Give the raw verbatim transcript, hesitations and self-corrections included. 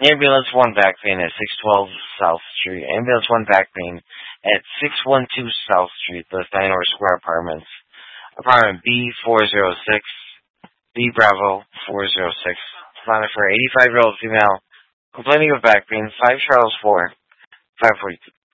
Ambulance one back pain at six twelve South Street. Ambulance one back pain at six one two South Street, the Steiner Square Apartments. Apartment B four oh six, B Bravo four oh six. Responded for eighty-five-year-old female complaining of back pain, five Charles four, five forty-two.